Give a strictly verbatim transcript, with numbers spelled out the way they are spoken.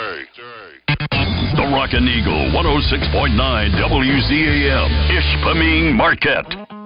The Rockin' Eagle, one oh six point nine W Z A M, Ishpeming, Marquette.